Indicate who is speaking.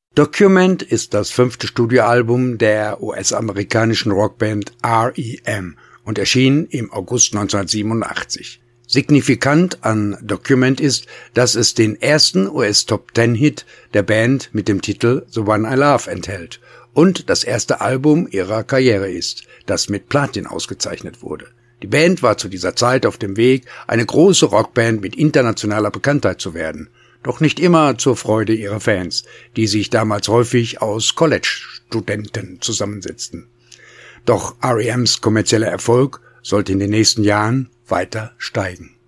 Speaker 1: Document ist das 5. Studioalbum der US-amerikanischen Rockband R.E.M. und erschien im August 1987. Signifikant an Document ist, dass es den ersten US-Top-10-Hit der Band mit dem Titel The One I Love enthält und das erste Album ihrer Karriere ist, das mit Platin ausgezeichnet wurde. Die Band war zu dieser Zeit auf dem Weg, eine große Rockband mit internationaler Bekanntheit zu werden. Doch nicht immer zur Freude ihrer Fans, die sich damals häufig aus College-Studenten zusammensetzten. Doch R.E.M's kommerzieller Erfolg sollte in den nächsten Jahren weiter steigen.